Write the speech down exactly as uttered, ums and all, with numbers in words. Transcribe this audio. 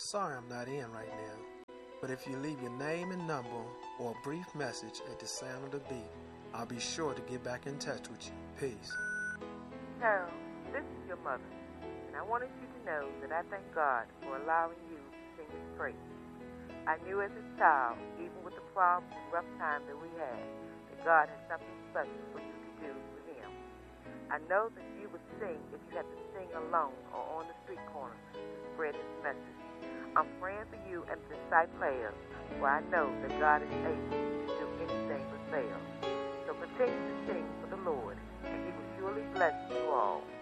sorry I'm not in right now, but if you leave your name and number or a brief message at the sound of the beep, I'll be sure to get back in touch with you. Peace. Carol, this is your mother, and I wanted you to know that I thank God for allowing you to sing His praise. I knew as a child, even with the problems and rough times that we had, that God had something special for you to do for Him. I know that you would sing if you had to sing alone or on the street corner to spread His message. I'm praying for you and the disciples, for I know that God is able to do anything but fail. So continue to sing for the Lord, and He will surely bless you all.